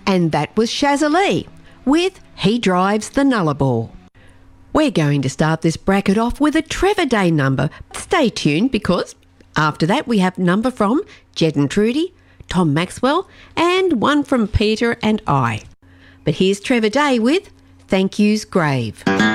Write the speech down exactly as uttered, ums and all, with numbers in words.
And that was Shazza with He Drives the Nullarbor. We're going to start this bracket off with a Trevor Day number. Stay tuned, because after that we have a number from Jed and Trudy, Tom Maxwell, and one from Peter and I. But here's Trevor Day with Thank You's Grave.